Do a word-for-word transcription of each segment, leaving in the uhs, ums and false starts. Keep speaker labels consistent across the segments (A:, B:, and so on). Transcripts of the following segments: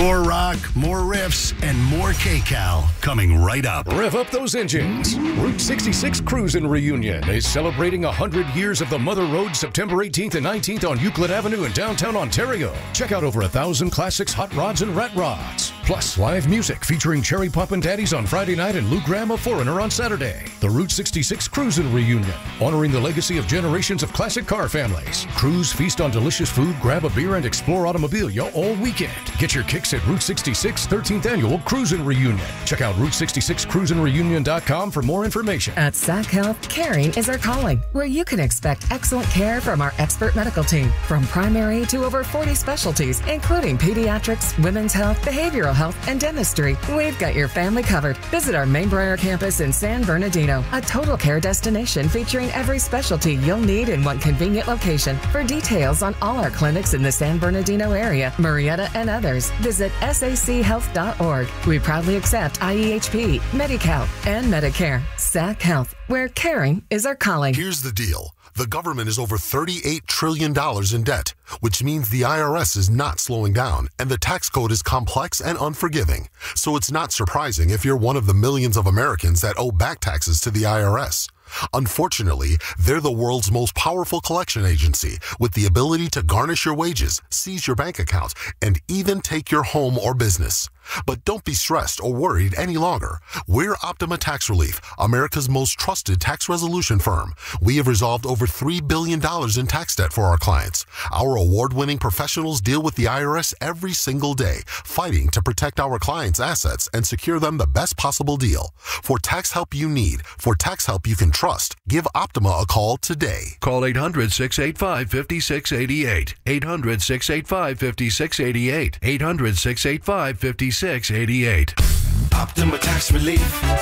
A: More rock, more riffs, and more K-Cal coming right up.
B: Rev up those engines. Route sixty-six Cruisin' Reunion is celebrating one hundred years of the Mother Road September eighteenth and nineteenth on Euclid Avenue in downtown Ontario. Check out over a thousand classics, hot rods, and rat rods. Plus, live music featuring Cherry Poppin' Daddies on Friday night and Lou Graham of Foreigner on Saturday. The Route sixty-six Cruisin' Reunion, honoring the legacy of generations of classic car families. Cruise, feast on delicious food, grab a beer, and explore automobilia all weekend. Get your kicks at Route sixty-six thirteenth Annual Cruisin' Reunion. Check out Route sixty-six cruisin reunion dot com for more information.
C: At Sac Health, caring is our calling, where you can expect excellent care from our expert medical team. From primary to over forty specialties, including pediatrics, women's health, behavioral health, and dentistry. We've got your family covered. Visit our Mainbriar campus in San Bernardino, a total care destination featuring every specialty you'll need in one convenient location. For details on all our clinics in the San Bernardino area, Murrieta, and others, visit S A C health dot org. We proudly accept I E H P, Medi-Cal, and Medicare. Sac Health, where caring is our calling.
D: Here's the deal. The government is over thirty-eight trillion dollars in debt, which means the I R S is not slowing down, and the tax code is complex and unforgiving. So it's not surprising if you're one of the millions of Americans that owe back taxes to the I R S. Unfortunately, they're the world's most powerful collection agency with the ability to garnish your wages, seize your bank account, and even take your home or business. But don't be stressed or worried any longer. We're Optima Tax Relief, America's most trusted tax resolution firm. We have resolved over three billion dollars in tax debt for our clients. Our award-winning professionals deal with the I R S every single day, fighting to protect our clients' assets and secure them the best possible deal. For tax help you need, for tax help you can trust, give Optima a call today.
E: Call eight hundred, six eight five, five six eight eight. eight hundred, six eight five, five six eight eight. eight hundred, six eight five, five six eight eight.
F: Optima Tax Relief.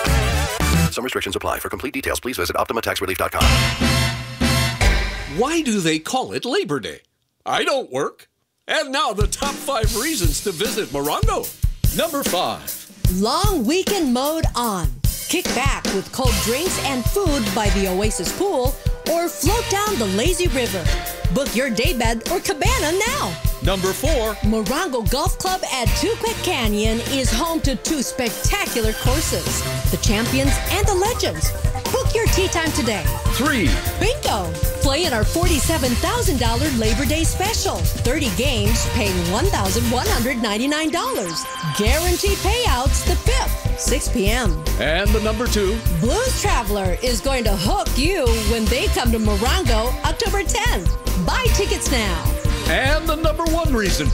G: Some restrictions apply. For complete details, please visit optima tax relief dot com.
H: Why do they call it Labor Day? I don't work. And now the top five reasons to visit Morongo. Number five.
I: Long weekend mode on. Kick back with cold drinks and food by the Oasis Pool or float down the lazy river. Book your daybed or cabana now.
H: Number four.
I: Morongo Golf Club at Tuquet Canyon is home to two spectacular courses, the Champions and the Legends. Book your tee time today.
H: Three.
I: Bingo! Play in our forty-seven thousand dollars Labor Day special. thirty games paying one thousand one hundred ninety-nine dollars. Guaranteed payouts the fifth, six p.m.
H: And the number two.
I: Blues Traveler is going to hook you when they come to Morongo October tenth. Buy tickets now.
H: And the number one reason.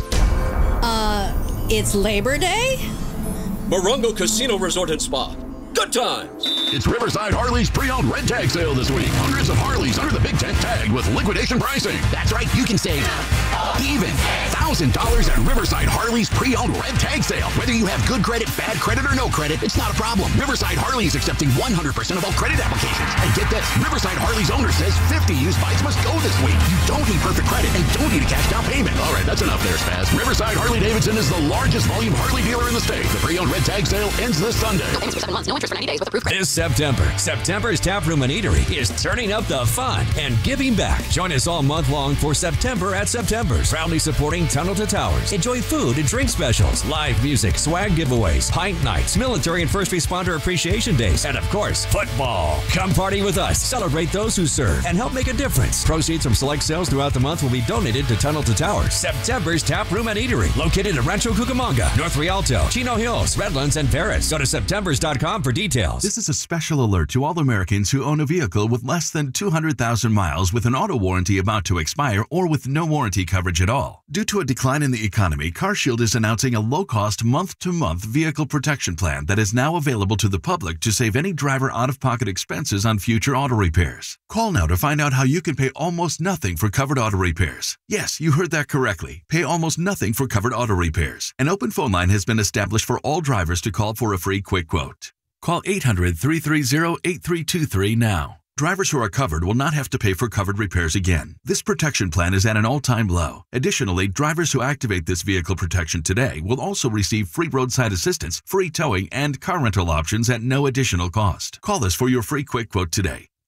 I: Uh, it's Labor Day?
H: Morongo Casino Resort and Spa. Good times.
J: It's Riverside Harley's pre-owned red tag sale this week. Hundreds of Harleys under the big tent tag with liquidation pricing.
K: That's right, you can save even one thousand dollars at Riverside Harley's pre-owned red tag sale. Whether you have good credit, bad credit, or no credit, it's not a problem. Riverside Harley is accepting one hundred percent of all credit applications. And get this, Riverside Harley's owner says fifty used bikes must go this week. You don't need perfect credit and don't need a cash down payment.
J: All right, that's enough there, Spaz. Riverside Harley-Davidson is the largest volume Harley dealer in the state. The pre-owned red tag sale ends this Sunday.
L: Ends for seven months, no interest for ninety days with approved credit.
M: This September, September's Tap Room and Eatery is turning up the fun and giving back. Join us all month long for September at September's, proudly supporting Tunnel to Towers. Enjoy food and drink specials, live music, swag giveaways, pint nights, military and first responder appreciation days, and of course, football. Come party with us, celebrate those who serve, and help make a difference. Proceeds from select sales throughout the month will be donated to Tunnel to Towers. September's Tap Room and Eatery, located in Rancho Cucamonga, North Rialto, Chino Hills, Redlands, and Paris. Go to septembers dot com for details.
N: This is a special alert to all Americans who own a vehicle with less than two hundred thousand miles with an auto warranty about to expire or with no warranty coverage at all. Due to a decline in the economy, CarShield is announcing a low-cost month-to-month vehicle protection plan that is now available to the public to save any driver out-of-pocket expenses on future auto repairs. Call now to find out how you can pay almost nothing for covered auto repairs. Yes, you heard that correctly. Pay almost nothing for covered auto repairs. An open phone line has been established for all drivers to call for a free quick quote. Call eight hundred, three three zero, eight three two three now. Drivers who are covered will not have to pay for covered repairs again. This protection plan is at an all-time low. Additionally, drivers who activate this vehicle protection today will also receive free roadside assistance, free towing, and car rental options at no additional cost. Call us for your free quick quote today.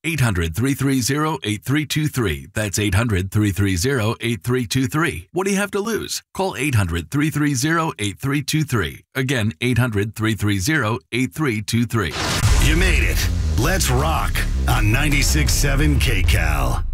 N: eight hundred, three three zero, eight three two three. That's eight hundred, three three zero, eight three two three. What do you have to lose? Call eight hundred, three three zero, eight three two three. Again, eight hundred, three three zero, eight three two three.
A: You made it. Let's rock on ninety-six point seven K Cal.